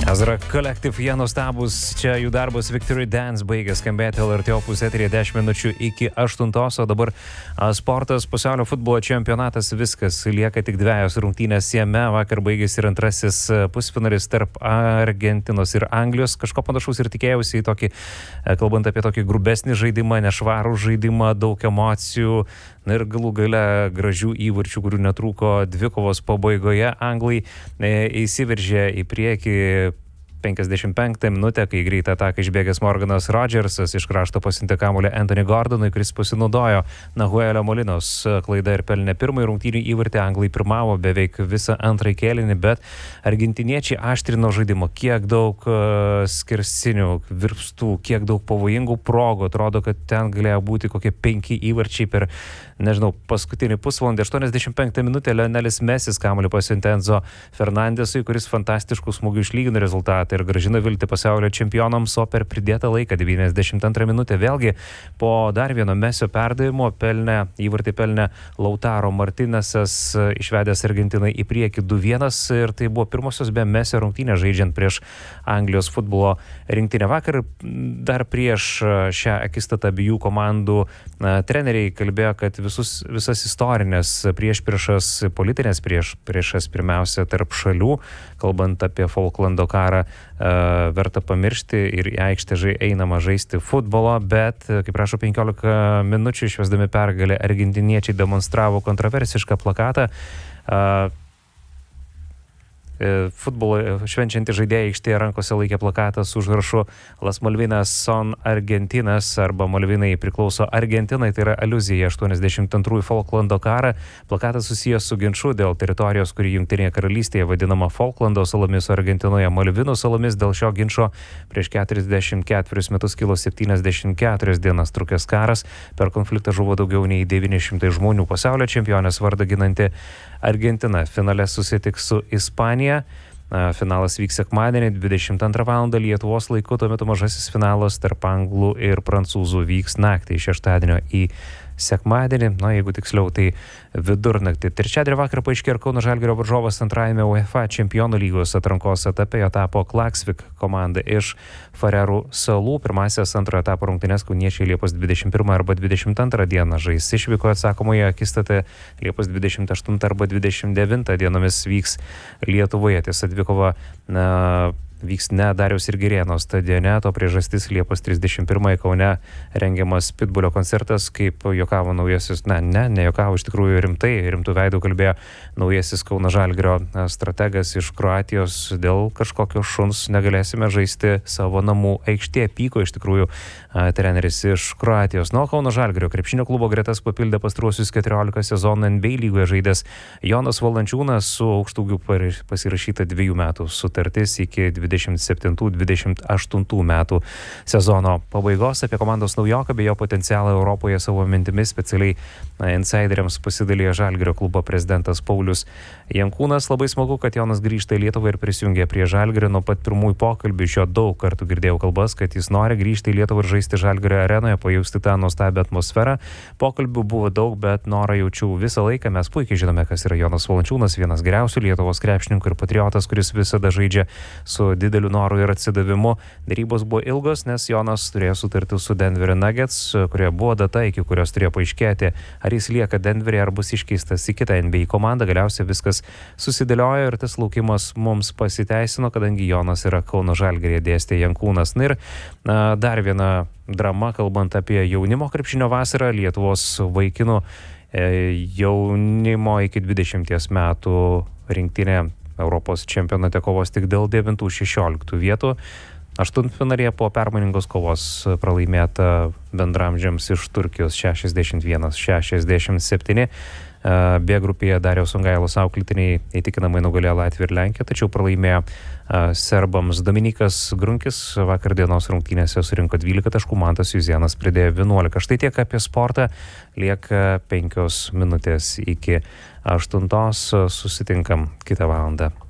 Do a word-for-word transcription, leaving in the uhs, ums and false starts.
Azra Collective, jie nuostabus, čia jų darbas Victory Dance baigė skambėti L R T Opus eteryje dešimt minučių iki aštuntos, o dabar a, sportas, pasaulio futbolo čempionatas, viskas, lieka tik dviejos rungtynės jame, vakar baigėsi ir antrasis pusfinalis tarp Argentinos ir Anglijos, kažko panašaus ir tikėjausi į tokį, kalbant apie tokį grubesnį žaidimą, nešvarų žaidimą, daug emocijų, na ir galų gale gražių įvarčių, kurių netrūko dvikovos pabaigoje. Anglai e, įsiveržė į priekį penkiasdešimt penktą minutę, kai greitą ataką išbėgęs Morganas Rodgersas iš krašto pasiuntė kamuolį Anthony Gordonui, kuris pasinaudojo Nahuelio Molinos klaida ir pelnė pirmąjį rungtynių įvartį. Anglai pirmavo beveik visą antrąjį kėlinį, bet argentiniečiai aštrino žaidimą. Kiek daug uh, skersinių, virpstų, kiek daug pavojingų progų. Atrodo, kad ten galėjo būti kokie penki įvarčiai per, nežinau, paskutinį pusvalandį. aštuoniasdešimt penktą minutę Lionelis Mesis kamuolį pasiuntė Enzo Fernandesui, kuris fantastiškų smūgių išlygino rezultatą ir grąžino viltį pasaulio čempionams, o per pridėtą laiką devyniasdešimt antrą minutę vėlgi po dar vieno Mesio perdavimo pelnė, įvartį pelnė Lautaro Martinesas, išvedęs Argentiną į priekį du vienas, ir tai buvo pirmosios be Mesio rungtynės žaidžiant prieš Anglijos futbolo rinktinę. Vakar dar prieš šią akistatą abiejų komandų na, treneriai kalbėjo, kad visus, visas istorinės priešpriešas, politinės prieš, priešas pirmiausia tarp šalių, kalbant apie Falklando karą, Uh, verta pamiršti ir į aikštę žai, einama žaisti futbolo, bet, kaip rašo penkiolika minučių, išvesdami pergalę, argentiniečiai demonstravo kontroversišką plakatą. Uh, futbolo švenčiantį žaidėjai aikštėje rankose laikė plakatą su užrašu Las Malvinas son Argentinas, arba Malvinai priklauso Argentinai, tai yra aliuzija aštuoniasdešimt antrųjų Falklando karą. Plakatas susijęs su ginču dėl teritorijos, kuri Jungtinėje karalystėje vadinama Falklando salomis, o Argentinoje Malvinų salomis. Dėl šio ginčo prieš keturiasdešimt ketverius metus kilo septyniasdešimt keturias dienas trukęs karas. Per konfliktą žuvo daugiau nei devyni šimtai žmonių. Pasaulio čempionės vardą ginanti Argentina finale susitiks su Ispanija. Finalas vyks sekmadienį dvidešimt antrą valandą Lietuvos laiku, tuo metu mažasis finalas tarp anglų ir prancūzų vyks naktį iš šeštadienio į sekmadienį, na jeigu tiksliau, tai vidurnaktį. Trečiadienį vakarą paaiškėjo Kauno Žalgirio varžovas antrajame UEFA čempionų lygos atrankos etape, jo tapo Klaksvik komanda iš Farerų salų. Pirmasias antrojo etapo rungtynes kauniečiai Liepos dvidešimt pirmą arba dvidešimt antrą dieną žais išvykoje, atsakomoje akistatą Liepos dvidešimt aštuntą arba dvidešimt devintą dienomis vyks Lietuvoje. Tiesa, dvikova na, vyks ne Dariaus ir Girėno stadione, to priežastis Liepos trisdešimt pirmąją Kaune rengiamas Pitbulio koncertas, kaip juokavo naujasis, ne, ne, ne juokavo, iš tikrųjų rimtai, rimtų veidų kalbėjo naujasis Kauno Žalgirio strategas iš Kroatijos, dėl kažkokio šuns negalėsime žaisti savo namų aikštėje, pyko iš tikrųjų treneris iš Kroatijos. Nuo Kauno Žalgirio krepšinio klubo gretas papildė pastaruosius keturiolika sezonų N B A lygoje žaidęs Jonas Valančiūnas, su Aukštaugiu pasirašyta dviejų metų sutartis iki dvidešimt septintų dvidešimt aštuntų metų sezono pabaigos. Apie komandos naujoką bei jo potencialą Europoje savo mintimis specialiai insideriams pasidalėjo Žalgirio klubo prezidentas Paulius Jankūnas. Labai smagu, kad Jonas grįžta į Lietuvą ir prisijungė prie Žalgirio. Nuo pat pirmųjų pokalbių iš jo daug kartų girdėjau kalbas, kad jis nori grįžti į Lietuvą ir žaisti Žalgirio arenoje, pajusti tą nuostabią atmosferą. Pokalbių buvo daug, bet norą jaučiau visą laiką. Mes puikiai žinome, kas yra Jonas Valančiūnas, vienas geriausių Lietuvos krepšininkų ir patriotas, kuris visada žaidžia su dideliu noru ir atsidavimu. Darybos buvo ilgos, nes Jonas turėjo sutartį su Denverio Nuggets, kurioje buvo data, iki kurios turėjo paaiškėti, ar jis lieka Denveryje, ar bus iškeistas į kitą N B A komandą. Galiausiai viskas susidėliojo ir tas laukimas mums pasiteisino, kadangi Jonas yra Kauno Žalgiryje, dėstė Jankūnas. Na ir na, dar viena drama, kalbant apie jaunimo krepšinio vasarą. Lietuvos vaikinų e, jaunimo iki dvidešimties metų rinktinė Europos čempionate kovos tik dėl devintų šešioliktų vietų. Aštuntfinalyje po permainingos kovos pralaimėta bendramžiams iš Turkijos šešiasdešimt vienas šešiasdešimt septyni. B grupėje Dariaus Sungailos auklėtiniai įtikinamai nugalėjo Latviją ir Lenkiją, tačiau pralaimėjo serbams. Dominikas Grunkis vakar dienos rungtynėse surinko dvylika taškų, Mantas Juzėnas pridėjo vienuolika. Štai tiek apie sportą, lieka penkios minutės iki aštuntos, susitinkam kitą valandą.